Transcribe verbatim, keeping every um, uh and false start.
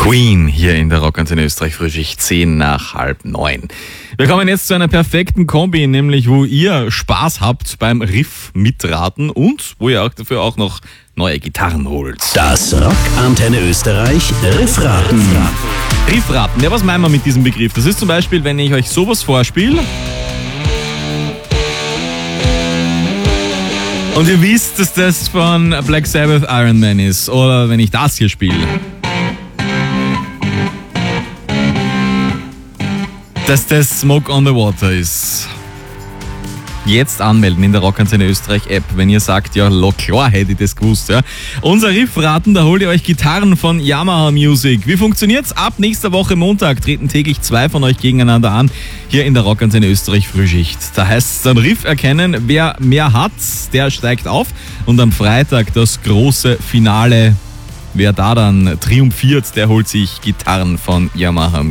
Queen hier in der Rockantenne Österreich, Frühschicht zehn nach halb neun. Wir kommen jetzt zu einer perfekten Kombi, nämlich wo ihr Spaß habt beim Riff mitraten und wo ihr auch dafür auch noch neue Gitarren holt. Das Rockantenne Österreich Riffraten. Riffraten, ja, was meinen wir mit diesem Begriff? Das ist zum Beispiel, wenn ich euch sowas vorspiele und ihr wisst, dass das von Black Sabbath Iron Man ist, oder wenn ich das hier spiele, dass das Smoke on the Water ist. Jetzt anmelden in der Rockantenne Österreich App, wenn ihr sagt, ja, klar hätte ich das gewusst. Ja. Unser Riffraten, da holt ihr euch Gitarren von Yamaha Music. Wie funktioniert's? Ab nächster Woche Montag treten täglich zwei von euch gegeneinander an, hier in der Rockantenne Österreich Frühschicht. Da heißt es dann Riff erkennen, wer mehr hat, der steigt auf. Und am Freitag das große Finale. Wer da dann triumphiert, der holt sich Gitarren von Yamaha Music.